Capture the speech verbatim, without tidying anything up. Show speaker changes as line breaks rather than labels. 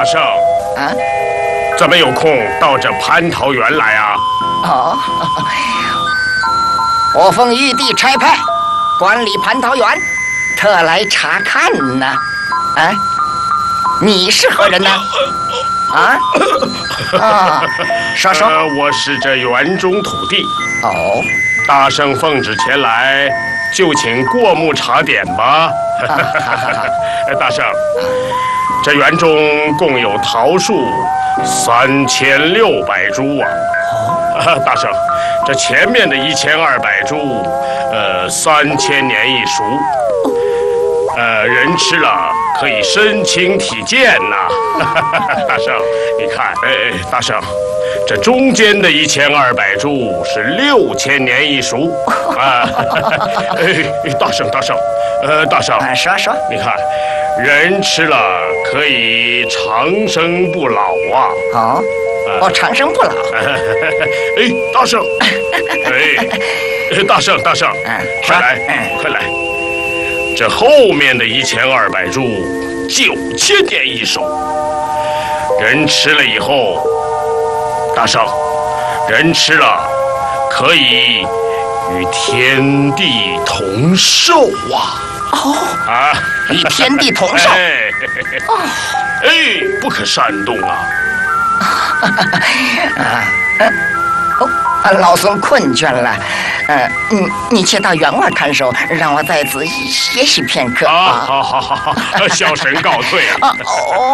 大圣，
啊，
怎么有空到这蟠桃园来啊？
哦，我奉玉帝差派，管理蟠桃园，特来查看呢。啊，你是何人呢？啊？啊，说说。
呃，我是这园中土地。
哦，
大圣奉旨前来，就请过目查点吧。大圣，这园中共有桃树三千六百株啊。啊，大圣，这前面的一千二百株，呃，三千年一熟，呃，人吃了可以身轻体健呐。大圣，你看，哎，大圣。这中间的一千二百株是六千年一熟啊！哎，大圣大圣，呃，大圣，
啊，说说，
你看，人吃了可以长生不老啊！
哦，我长生不老。
哎，大圣，哎，大圣大圣，快来快来！这后面的一千二百株九千年一熟，人吃了以后。大圣，人吃了可以与天地同寿啊！
哦，
啊，
与天地同寿。
哎，哦，哎，不可擅动啊！
啊，哦，老孙困倦了，呃，你你且到园外看守，让我再仔细歇息片刻
啊！好好好好，小神告退啊！
哦。